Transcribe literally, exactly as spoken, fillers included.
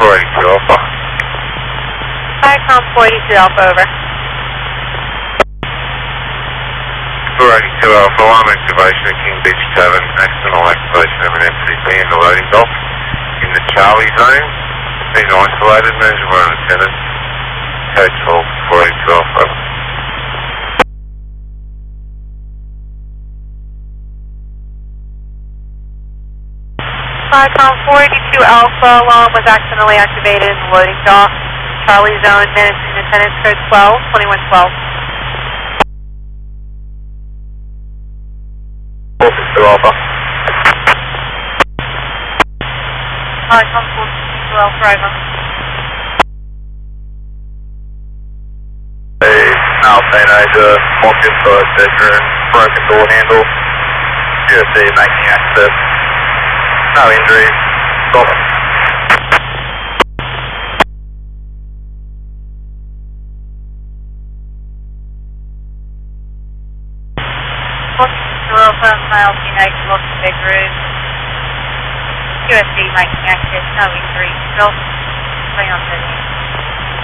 four eighty-two Alpha. Viacom four eighty-two Alpha, over. four eighty-two Alpha, alarm activation at King Beach Tavern, accidental activation of an M C P in the loading dock in the Charlie zone. Been isolated, measurement unattended. Code twelve, four eighty-two Alpha. Viacom four eighty-two Alpha, alarm was accidentally activated in the loading dock. Charlie zone, minutes in attendance, code twelve, twenty-one twelve. four eighty-two Alpha. Viacom four eighty-two Alpha, over. A male teenager walked inside bedroom, broken door handle, U S D making access, no injuries, stop. Alpha, male teenager lost the bedroom, U S D making access, no injuries, stop, twenty-one thirty.